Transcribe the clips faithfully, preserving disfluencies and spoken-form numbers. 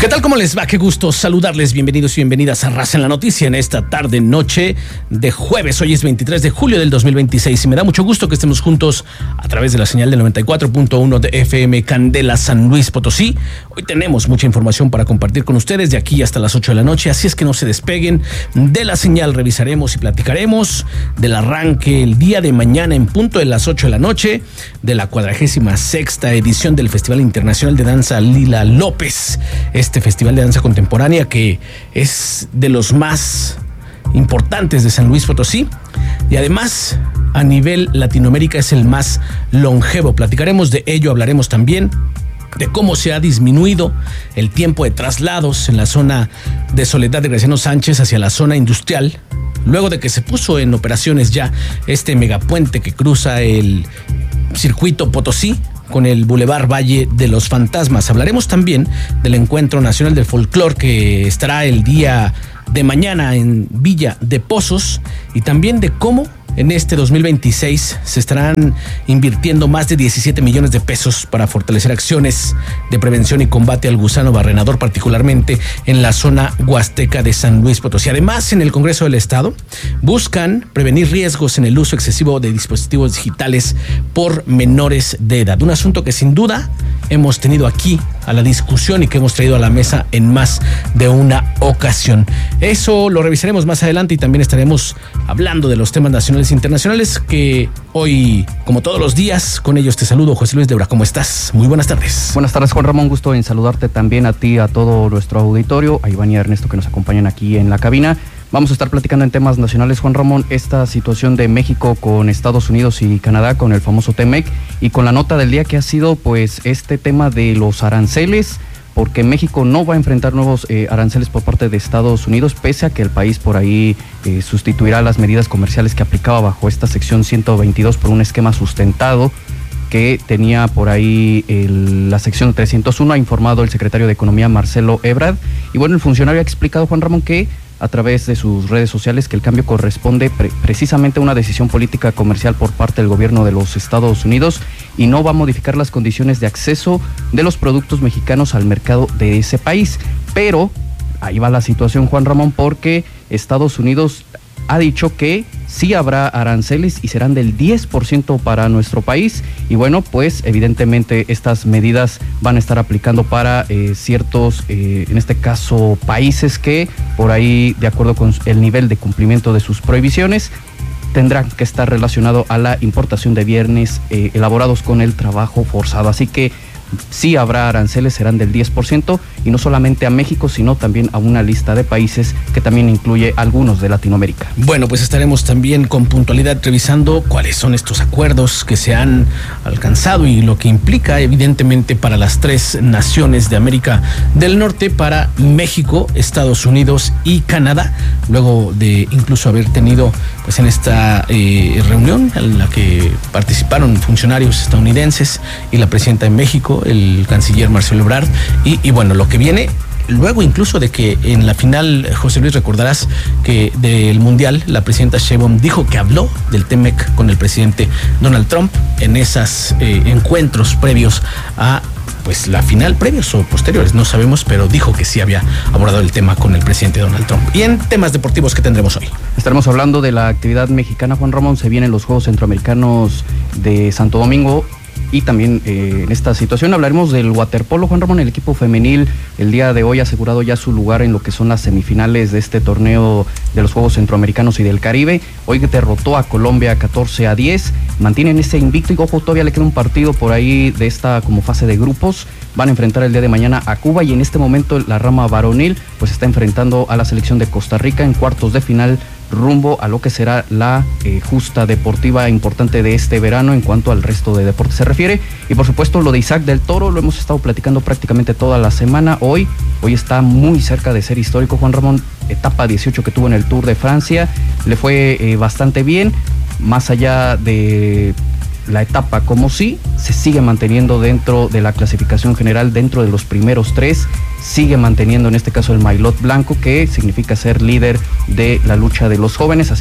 ¿Qué tal? ¿Cómo les va? Qué gusto saludarles. Bienvenidos y bienvenidas a Raza en la Noticia en esta tarde, noche de jueves. Hoy es veintitrés de julio del dos mil veintiséis y me da mucho gusto que estemos juntos a través de la señal del noventa y cuatro punto uno de F M Candela San Luis Potosí. Hoy tenemos mucha información para compartir con ustedes de aquí hasta las ocho de la noche, así es que no se despeguen de la señal. Revisaremos y platicaremos del arranque el día de mañana en punto de las ocho de la noche de la cuadragésima sexta edición del Festival Internacional de Danza Lila López. Este festival de danza contemporánea que es de los más importantes de San Luis Potosí y además a nivel Latinoamérica es el más longevo. Platicaremos de ello, hablaremos también de cómo se ha disminuido el tiempo de traslados en la zona de Soledad de Graciano Sánchez hacia la zona industrial, luego de que se puso en operaciones ya este megapuente que cruza el circuito Potosí con el Boulevard Valle de los Fantasmas. Hablaremos también del Encuentro Nacional del Folclor que estará el día de mañana en Villa de Pozos y también de cómo en este dos mil veintiséis se estarán invirtiendo más de diecisiete millones de pesos para fortalecer acciones de prevención y combate al gusano barrenador, particularmente en la zona huasteca de San Luis Potosí. Además, en el Congreso del Estado buscan prevenir riesgos en el uso excesivo de dispositivos digitales por menores de edad. Un asunto que sin duda hemos tenido aquí a la discusión y que hemos traído a la mesa en más de una ocasión. Eso lo revisaremos más adelante y también estaremos hablando de los temas nacionales e internacionales que hoy, como todos los días, con ellos te saludo, José Luis Deura. ¿Cómo estás? Muy buenas tardes. Buenas tardes, Juan Ramón. Gusto en saludarte también a ti, a todo nuestro auditorio, a Iván y a Ernesto que nos acompañan aquí en la cabina. Vamos a estar platicando en temas nacionales, Juan Ramón, esta situación de México con Estados Unidos y Canadá, con el famoso T-MEC, y con la nota del día que ha sido pues este tema de los aranceles, porque México no va a enfrentar nuevos eh, aranceles por parte de Estados Unidos, pese a que el país por ahí eh, sustituirá las medidas comerciales que aplicaba bajo esta sección ciento veintidós por un esquema sustentado que tenía por ahí el, la sección trescientos uno, ha informado el secretario de Economía Marcelo Ebrard. Y bueno, el funcionario ha explicado, Juan Ramón, que a través de sus redes sociales que el cambio corresponde pre- precisamente a una decisión política comercial por parte del gobierno de los Estados Unidos y no va a modificar las condiciones de acceso de los productos mexicanos al mercado de ese país. Pero ahí va la situación, Juan Ramón, porque Estados Unidos ha dicho que sí habrá aranceles y serán del diez por ciento para nuestro país. Y bueno, pues evidentemente estas medidas van a estar aplicando para eh, ciertos, eh, en este caso, países que por ahí, de acuerdo con el nivel de cumplimiento de sus prohibiciones, tendrán que estar relacionado a la importación de bienes eh, elaborados con el trabajo forzado. Así que sí habrá aranceles, serán del diez por ciento y no solamente a México, sino también a una lista de países que también incluye algunos de Latinoamérica. Bueno, pues estaremos también con puntualidad revisando cuáles son estos acuerdos que se han alcanzado y lo que implica evidentemente para las tres naciones de América del Norte, para México, Estados Unidos y Canadá, luego de incluso haber tenido pues en esta eh, reunión en la que participaron funcionarios estadounidenses y la presidenta de México, el canciller Marcelo Ebrard, y, y bueno, lo que viene luego incluso de que en la final, José Luis, recordarás que del Mundial la presidenta Sheinbaum dijo que habló del T-MEC con el presidente Donald Trump en esos eh, encuentros previos a pues la final, previos o posteriores, no sabemos, pero dijo que sí había abordado el tema con el presidente Donald Trump. Y en temas deportivos, ¿qué tendremos hoy? Estaremos hablando de la actividad mexicana, Juan Ramón. Se vienen los Juegos Centroamericanos de Santo Domingo. Y también eh, en esta situación hablaremos del waterpolo, Juan Ramón. El equipo femenil el día de hoy ha asegurado ya su lugar en lo que son las semifinales de este torneo de los Juegos Centroamericanos y del Caribe. Hoy derrotó a Colombia catorce a diez, mantienen ese invicto y ojo, todavía le queda un partido por ahí de esta como fase de grupos. Van a enfrentar el día de mañana a Cuba y en este momento la rama varonil pues está enfrentando a la selección de Costa Rica en cuartos de final, rumbo a lo que será la eh, justa deportiva importante de este verano en cuanto al resto de deportes se refiere. Y por supuesto lo de Isaac del Toro lo hemos estado platicando prácticamente toda la semana. Hoy, hoy está muy cerca de ser histórico, Juan Ramón. Etapa dieciocho que tuvo en el Tour de Francia, le fue eh, bastante bien, más allá de la etapa como sí, se sigue manteniendo dentro de la clasificación general, dentro de los primeros tres, sigue manteniendo en este caso el maillot blanco, que significa ser líder de la lucha de los jóvenes, así que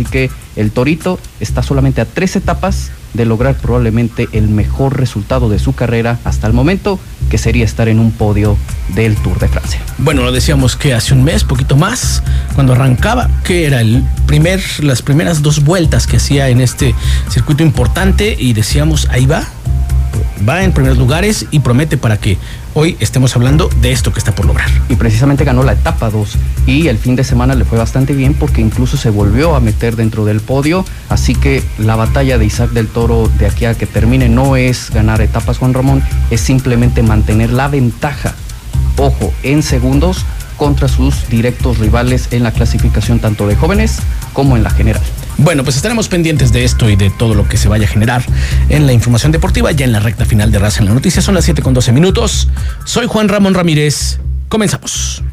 El Torito está solamente a tres etapas de lograr probablemente el mejor resultado de su carrera hasta el momento, que sería estar en un podio del Tour de Francia. Bueno, lo decíamos que hace un mes, poquito más, cuando arrancaba, que era el primer, las primeras dos vueltas que hacía en este circuito importante, y decíamos, ahí va, va en primeros lugares y promete para que hoy estemos hablando de esto que está por lograr. Y precisamente ganó la etapa dos y el fin de semana le fue bastante bien porque incluso se volvió a meter dentro del podio, así que la batalla de Isaac del Toro de aquí a que termine no es ganar etapas, Juan Ramón, es simplemente mantener la ventaja, ojo, en segundos contra sus directos rivales en la clasificación tanto de jóvenes como en la general. Bueno, pues estaremos pendientes de esto y de todo lo que se vaya a generar en la información deportiva ya en la recta final de Raza en la Noticia. Son las siete con doce minutos. Soy Juan Ramón Ramírez. Comenzamos.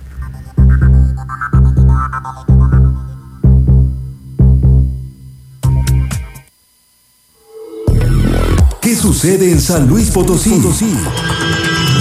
¿Qué sucede en San Luis Potosí? Potosí.